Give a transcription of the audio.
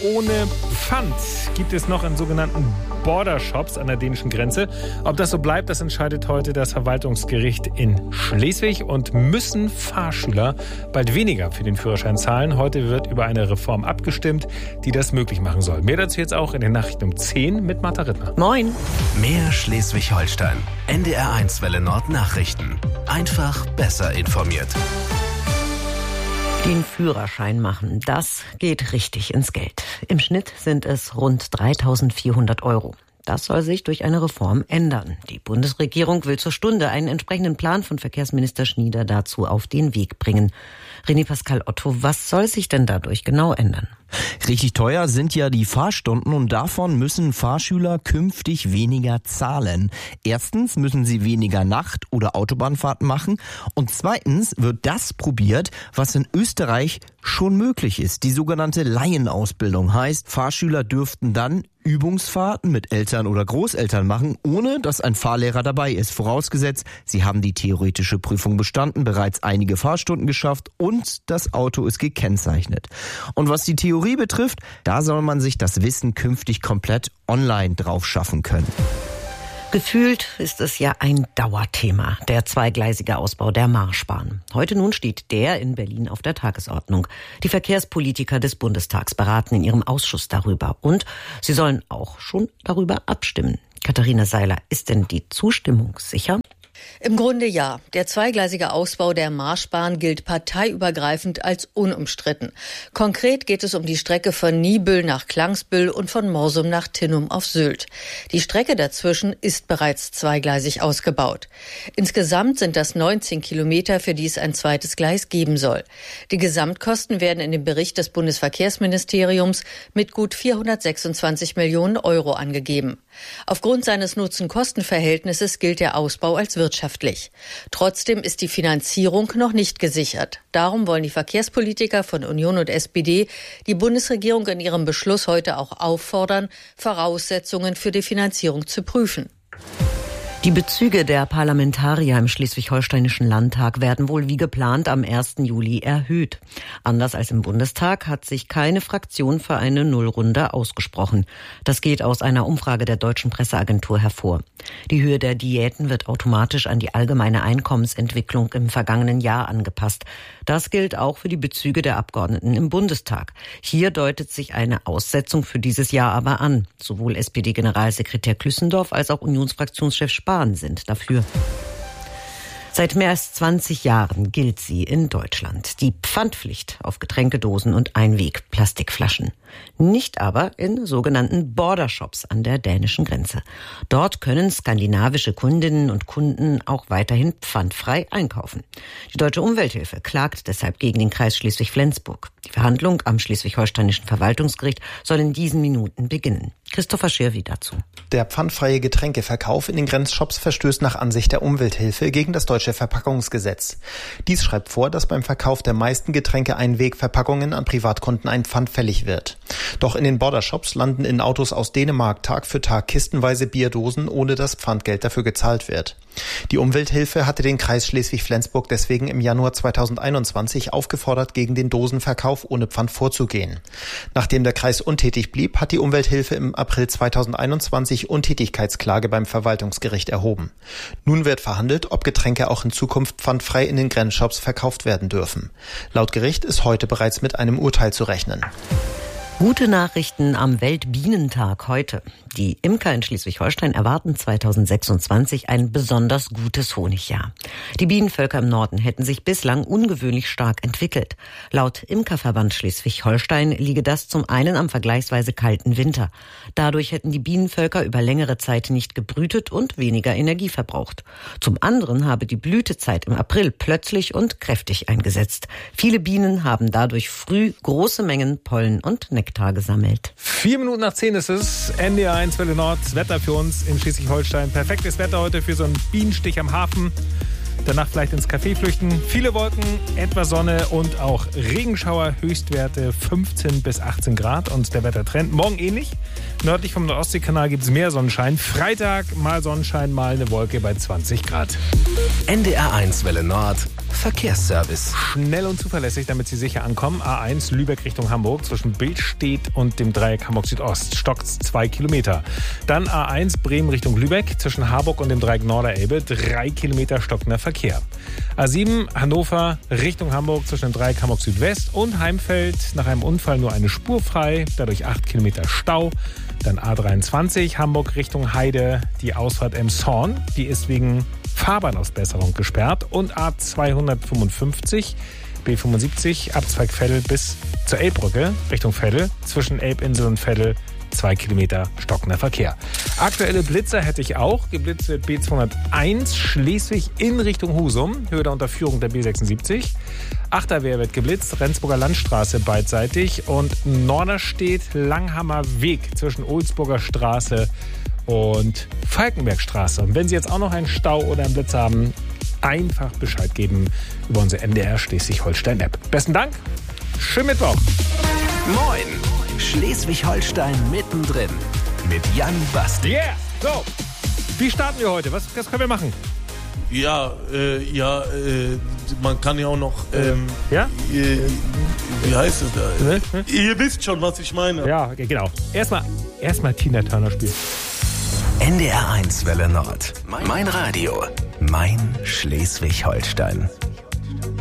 ohne Pfand gibt es noch in sogenannten Border Shops an der dänischen Grenze. Ob das so bleibt, das entscheidet heute das Verwaltungsgericht in Schleswig. Und müssen Fahrschüler bald weniger für den Führerschein zahlen? Heute wird über eine Reform abgestimmt, die das möglich machen soll. Mehr dazu jetzt auch in den Nachrichten um 10 mit Martha Rittner. Moin. Mehr Schleswig-Holstein. NDR1 Welle Nord Nachrichten. Einfach besser informiert. Den Führerschein machen, das geht richtig ins Geld. Im Schnitt sind es rund 3.400 €. Das soll sich durch eine Reform ändern. Die Bundesregierung will zur Stunde einen entsprechenden Plan von Verkehrsminister Schnieder dazu auf den Weg bringen. René Pascal Otto, was soll sich denn dadurch genau ändern? Richtig teuer sind ja die Fahrstunden und davon müssen Fahrschüler künftig weniger zahlen. Erstens müssen sie weniger Nacht- oder Autobahnfahrten machen und zweitens wird das probiert, was in Österreich schon möglich ist. Die sogenannte Laienausbildung heißt, Fahrschüler dürften dann Übungsfahrten mit Eltern oder Großeltern machen, ohne dass ein Fahrlehrer dabei ist. Vorausgesetzt, sie haben die theoretische Prüfung bestanden, bereits einige Fahrstunden geschafft und das Auto ist gekennzeichnet. Und was die Theorie betrifft, da soll man sich das Wissen künftig komplett online drauf schaffen können. Gefühlt ist es ja ein Dauerthema, der zweigleisige Ausbau der Marschbahn. Heute nun steht der in Berlin auf der Tagesordnung. Die Verkehrspolitiker des Bundestags beraten in ihrem Ausschuss darüber. Und sie sollen auch schon darüber abstimmen. Katharina Seiler, ist denn die Zustimmung sicher? Im Grunde ja. Der zweigleisige Ausbau der Marschbahn gilt parteiübergreifend als unumstritten. Konkret geht es um die Strecke von Niebüll nach Klangsbüll und von Morsum nach Tinnum auf Sylt. Die Strecke dazwischen ist bereits zweigleisig ausgebaut. Insgesamt sind das 19 Kilometer, für die es ein zweites Gleis geben soll. Die Gesamtkosten werden in dem Bericht des Bundesverkehrsministeriums mit gut 426 Millionen € angegeben. Aufgrund seines Nutzen-Kosten-Verhältnisses gilt der Ausbau als wirtschaftlich. Trotzdem ist die Finanzierung noch nicht gesichert. Darum wollen die Verkehrspolitiker von Union und SPD die Bundesregierung in ihrem Beschluss heute auch auffordern, Voraussetzungen für die Finanzierung zu prüfen. Die Bezüge der Parlamentarier im Schleswig-Holsteinischen Landtag werden wohl wie geplant am 1. Juli erhöht. Anders als im Bundestag hat sich keine Fraktion für eine Nullrunde ausgesprochen. Das geht aus einer Umfrage der Deutschen Presseagentur hervor. Die Höhe der Diäten wird automatisch an die allgemeine Einkommensentwicklung im vergangenen Jahr angepasst. Das gilt auch für die Bezüge der Abgeordneten im Bundestag. Hier deutet sich eine Aussetzung für dieses Jahr aber an. Sowohl SPD-Generalsekretär Klüssendorf als auch Unionsfraktionschef Spahn sind dafür. Seit mehr als 20 Jahren gilt sie in Deutschland. Die Pfandpflicht auf Getränkedosen und Einweg-Plastikflaschen. Nicht aber in sogenannten Border Shops an der dänischen Grenze. Dort können skandinavische Kundinnen und Kunden auch weiterhin pfandfrei einkaufen. Die Deutsche Umwelthilfe klagt deshalb gegen den Kreis Schleswig-Flensburg. Die Verhandlung am Schleswig-Holsteinischen Verwaltungsgericht soll in diesen Minuten beginnen. Christopher Schirwi dazu. Der pfandfreie Getränkeverkauf in den Grenzshops verstößt nach Ansicht der Umwelthilfe gegen das deutsche Verpackungsgesetz. Dies schreibt vor, dass beim Verkauf der meisten Getränke-Einwegverpackungen an Privatkunden ein Pfand fällig wird. Doch in den Bordershops landen in Autos aus Dänemark Tag für Tag kistenweise Bierdosen, ohne dass Pfandgeld dafür gezahlt wird. Die Umwelthilfe hatte den Kreis Schleswig-Flensburg deswegen im Januar 2021 aufgefordert, gegen den Dosenverkauf ohne Pfand vorzugehen. Nachdem der Kreis untätig blieb, hat die Umwelthilfe im April 2021 Untätigkeitsklage beim Verwaltungsgericht erhoben. Nun wird verhandelt, ob Getränke auch in Zukunft pfandfrei in den Grenzshops verkauft werden dürfen. Laut Gericht ist heute bereits mit einem Urteil zu rechnen. Gute Nachrichten am Weltbienentag heute. Die Imker in Schleswig-Holstein erwarten 2026 ein besonders gutes Honigjahr. Die Bienenvölker im Norden hätten sich bislang ungewöhnlich stark entwickelt. Laut Imkerverband Schleswig-Holstein liege das zum einen am vergleichsweise kalten Winter. Dadurch hätten die Bienenvölker über längere Zeit nicht gebrütet und weniger Energie verbraucht. Zum anderen habe die Blütezeit im April plötzlich und kräftig eingesetzt. Viele Bienen haben dadurch früh große Mengen Pollen und Nektar gesammelt. 4 Minuten nach 10 ist es. NDR1 Welle Nord. Das Wetter für uns in Schleswig-Holstein. Perfektes Wetter heute für so einen Bienenstich am Hafen. Danach vielleicht ins Café flüchten. Viele Wolken, etwas Sonne und auch Regenschauer. Höchstwerte 15 bis 18 Grad. Und der Wettertrend morgen ähnlich. Nördlich vom Nordostseekanal gibt es mehr Sonnenschein. Freitag mal Sonnenschein, mal eine Wolke bei 20 Grad. NDR1 Welle Nord. Verkehrsservice. Schnell und zuverlässig, damit Sie sicher ankommen. A1 Lübeck Richtung Hamburg zwischen Billstedt und dem Dreieck Hamburg Südost. Stockt's 2 Kilometer. Dann A1 Bremen Richtung Lübeck zwischen Harburg und dem Dreieck Norderelbe. 3 Kilometer stockender Verkehr. A7 Hannover Richtung Hamburg zwischen dem Dreieck Hamburg Südwest und Heimfeld. Nach einem Unfall nur eine Spur frei. Dadurch 8 Kilometer Stau. Dann A23 Hamburg Richtung Heide. Die Ausfahrt Emshorn. Die ist wegen Fahrbahnausbesserung gesperrt. Und A255 B75 Abzweig Veddel bis zur Elbbrücke Richtung Veddel. Zwischen Elbinsel und Veddel 2 Kilometer stockender Verkehr. Aktuelle Blitzer hätte ich auch. Geblitzt wird B201 Schleswig in Richtung Husum. Höhe der Unterführung der B76. Achterwehr wird geblitzt. Rendsburger Landstraße beidseitig. Und Norderstedt Langhammer Weg zwischen Ohlsburger Straße und Falkenbergstraße. Und wenn Sie jetzt auch noch einen Stau oder einen Blitz haben, einfach Bescheid geben über unsere NDR Schleswig-Holstein-App. Besten Dank. Schönen Mittwoch. Moin! Schleswig-Holstein mittendrin. Mit Jan Basti. Yeah! So, wie starten wir heute? Was können wir machen? Ja, man kann ja auch noch, Ja? wie heißt es da? Ihr wisst schon, was ich meine. Ja, genau. Erstmal Tina Turner spielen. NDR 1 Welle Nord. Mein Radio. Mein Schleswig-Holstein.